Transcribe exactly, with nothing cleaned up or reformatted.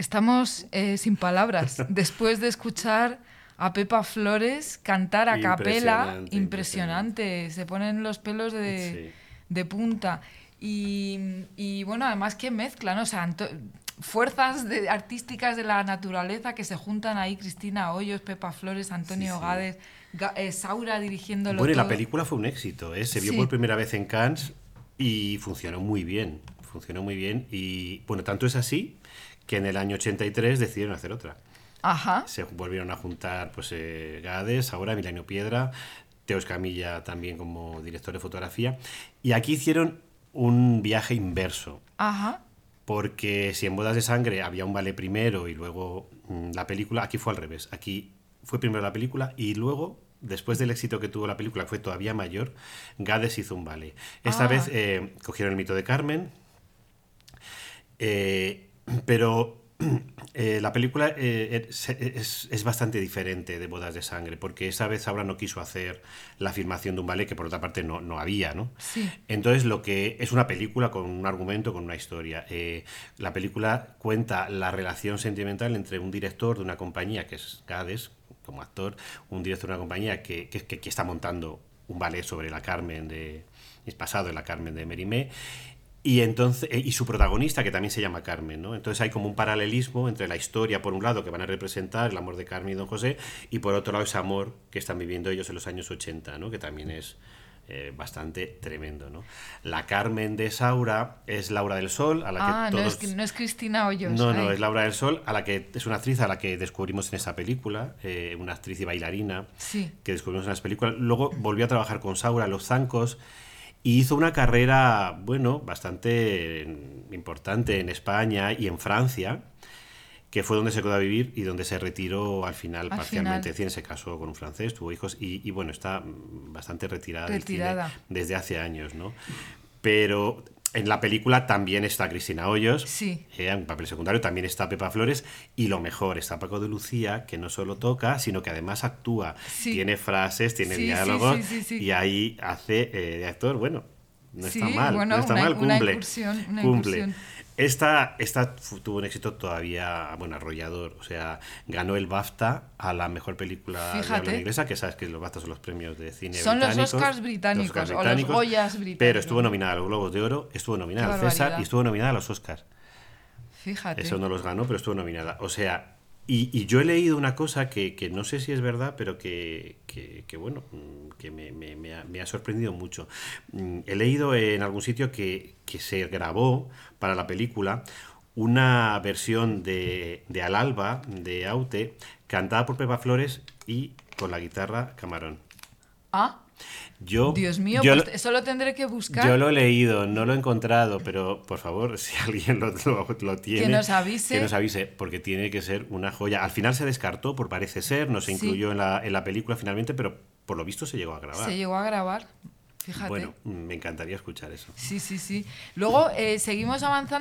Estamos eh, sin palabras. Después de escuchar a Pepa Flores cantar a capela, impresionante, impresionante. Se ponen los pelos de, sí. de punta. Y, y bueno, además qué mezcla, ¿no? O sea, Anto- fuerzas de, artísticas de la naturaleza que se juntan ahí, Cristina Hoyos, Pepa Flores, Antonio sí, sí. Gades, Ga- eh, Saura dirigiéndolo bueno, todo. Y la película fue un éxito, ¿eh? Se vio Sí. por primera vez en Cannes y funcionó muy bien, funcionó muy bien. Y bueno, tanto es así que en el año ochenta y tres decidieron hacer otra. Ajá. Se volvieron a juntar pues eh, Gades, ahora Emiliano Piedra, Teo Escamilla también como director de fotografía. Y aquí hicieron un viaje inverso. Ajá. Porque si en Bodas de Sangre había un ballet primero y luego mmm, la película, aquí fue al revés. Aquí fue primero la película y luego, después del éxito que tuvo la película, que fue todavía mayor, Gades hizo un ballet. Esta Ah. vez eh, cogieron el mito de Carmen, eh, pero eh, la película eh, es, es, es bastante diferente de Bodas de Sangre, porque esa vez Saura no quiso hacer la filmación de un ballet que por otra parte no, no había, ¿no? Sí. Entonces lo que es una película con un argumento, con una historia. Eh, la película cuenta la relación sentimental entre un director de una compañía, que es Gades, como actor, un director de una compañía que, que, que, que está montando un ballet sobre la Carmen de... es basado en la Carmen de Mérimée. Y, entonces, y su protagonista, que también se llama Carmen, ¿no? Entonces hay como un paralelismo entre la historia, por un lado, que van a representar el amor de Carmen y Don José, y por otro lado ese amor que están viviendo ellos en los años ochenta, ¿no? Que también es eh, bastante tremendo, ¿no? La Carmen de Saura es Laura del Sol, a la ah, que todos... no, es, no es Cristina Hoyos. No, no, Ay. es Laura del Sol, a la que es una actriz a la que descubrimos en esa película, eh, una actriz y bailarina sí. que descubrimos en las películas. Luego volvió a trabajar con Saura en Los Zancos. Y hizo una carrera, bueno, bastante importante en España y en Francia, que fue donde se quedó a vivir y donde se retiró al final al parcialmente. Final. Se casó con un francés, tuvo hijos y, y bueno, está bastante retirada, retirada. del cine desde hace años, ¿no? Pero en la película también está Cristina Hoyos, sí. eh, en un papel secundario, también está Pepa Flores y lo mejor, está Paco de Lucía, que no solo toca, sino que además actúa, sí. tiene frases, tiene sí, diálogos sí, sí, sí, sí. y ahí hace eh, de actor, bueno, no sí, está mal, bueno, no está una, mal, cumple, una incursión, una cumple. Incursión. Esta, esta tuvo un éxito todavía, bueno, arrollador. O sea, ganó el BAFTA a la mejor película Fíjate. de habla inglesa, que sabes que los BAFTA son los premios de cine son británicos. Son los Oscars británicos, los Oscars británicos, o los Goyas británicos. Pero estuvo nominada a los Globos de Oro, estuvo nominada al César y estuvo nominada a los Oscars. Fíjate. Eso no los ganó, pero estuvo nominada. O sea, y, y yo he leído una cosa que, que no sé si es verdad, pero que, que, que bueno, que me, me, me, ha, me ha sorprendido mucho. He leído en algún sitio que, que se grabó para la película una versión de, de Al Alba, de Aute, cantada por Pepa Flores y con la guitarra Camarón. Ah, yo, Dios mío, yo pues lo, eso lo tendré que buscar. Yo lo he leído, no lo he encontrado, pero por favor, si alguien lo, lo, lo tiene, que nos avise. Que nos avise, porque tiene que ser una joya. Al final se descartó, por parece ser, no se sí. incluyó en la, en la película finalmente, pero por lo visto se llegó a grabar. Se llegó a grabar, fíjate. Bueno, me encantaría escuchar eso. Sí, sí, sí. Luego eh, seguimos avanzando.